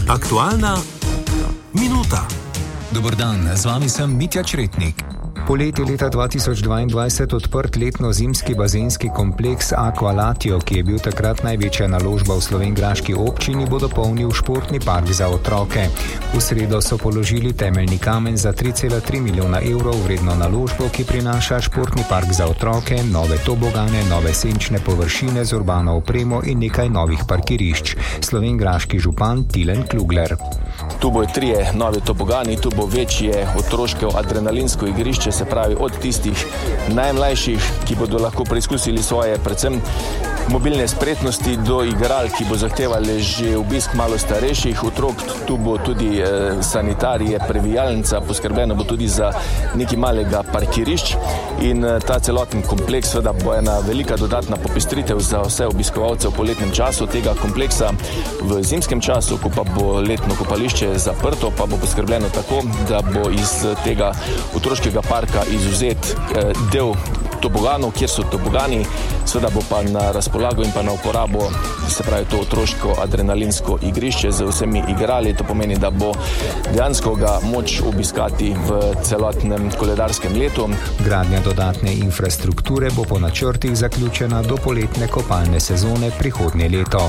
Aktualna minuta. Dober dan, z vami sem Mitja Čretnik. Poleti leta 2022 odprt letno-zimski bazenski kompleks Aqualatio, ki je bil takrat največja naložba v slovenjgraški občini, bo dopolnil športni park za otroke. V sredo so položili temeljni kamen za 3,3 milijona evrov vredno naložbo, ki prinaša športni park za otroke, nove tobogane, nove senčne površine z urbano opremo in nekaj novih parkirišč. Slovenjgraški župan Tilen Klugler. Tu bojo 3 novi tobogani, tu bo večje otroško adrenalinsko igrišče, se pravi od tistih najmlajših, ki bodo lahko preizkusili svoje predvsem mobilne spretnosti, do igral, ki bo zahtevali že obisk malo starejših otrok. Tu bo tudi sanitarije, previjalnica, poskrbljeno bo tudi za nekaj malega parkirišč in ta celoten kompleks seveda bo ena velika dodatna popestritev za vse obiskovalce v poletnem času tega kompleksa. V zimskem času, ko pa bo letno kopališče zaprto, pa bo poskrbljeno tako, da bo iz tega otroškega parka izuzet del toboganov, kjer so tobogani, seveda bo pa na razpolago in pa na uporabo, se pravi to otroško adrenalinsko igrišče z vsemi igrali. To pomeni, da bo dejansko ga moč obiskati v celotnem koledarskem letu. Gradnja dodatne infrastrukture bo po načrtih zaključena do poletne kopalne sezone prihodnje leto.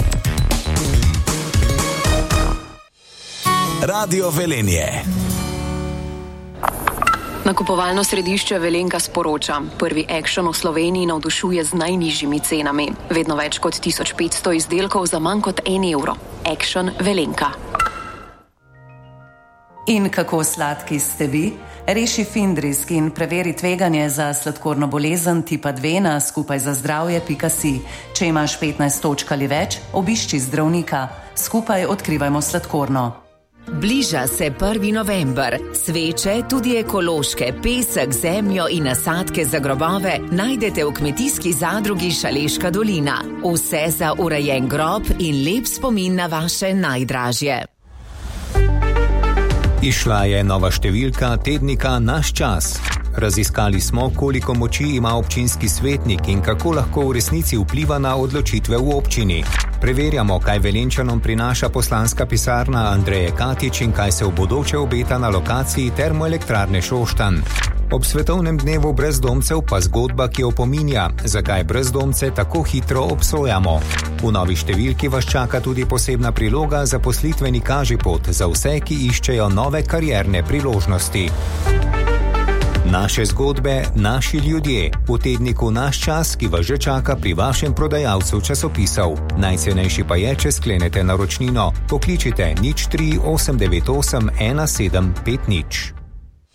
Radio Velenje. Nakupovalno središče Velenka sporoča. Prvi Action v Sloveniji navdušuje z najnižjimi cenami. Vedno več kot 1500 izdelkov za manj kot 1 evro. Action Velenka. In kako sladki ste vi? Reši Findrisk in preveri tveganje za sladkorno bolezen tipa 2 na skupajzazdravje.si. Če imaš 15 točk ali več, obišči zdravnika. Skupaj odkrivajmo sladkorno. Bliža se 1. november. Sveče, tudi ekološke, pesek, zemljo in nasadke za grobove najdete v kmetijski zadrugi Šaleška dolina. Vse za urejen grob in lep spomin na vaše najdražje. Izšla je nova številka tednika Naš čas. Raziskali smo, koliko moči ima občinski svetnik in kako lahko v resnici vpliva na odločitve v občini. Preverjamo, kaj Velenčanom prinaša poslanska pisarna Andreje Katič in kaj se v bodoče obeta na lokaciji termoelektrarne Šoštanj. Ob svetovnem dnevu brezdomcev pa zgodba, ki opominja, zakaj brezdomce tako hitro obsojamo. V novi številki vas čaka tudi posebna priloga zaposlitveni kažipot za vse, ki iščejo nove karierne priložnosti. Naše zgodbe, naši ljudje. V tedniku Naš čas, ki vas že čaka pri vašem prodajalcu časopisov. Najcenejši pa je, če sklenete naročnino. Pokličite 03 898 1750.